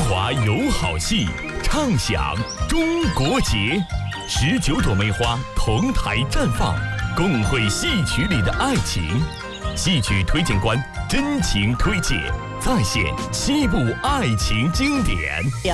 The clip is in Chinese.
华有好戏，畅享中国节。19朵梅花同台绽放，共绘戏曲里的爱情。戏曲推荐官真情推介，再现7部爱情经典。